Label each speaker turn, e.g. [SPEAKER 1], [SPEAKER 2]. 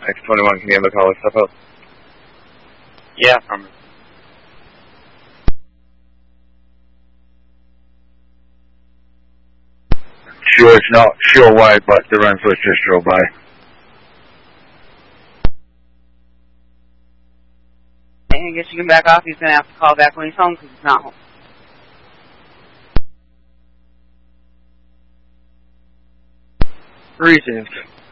[SPEAKER 1] X21, can you have a caller step up?
[SPEAKER 2] Yeah, from
[SPEAKER 3] Sure, it's not sure why, but the Renfrew just drove by.
[SPEAKER 4] I guess you can back off. He's going to have to call back when he's home because he's not home.
[SPEAKER 5] Reasons.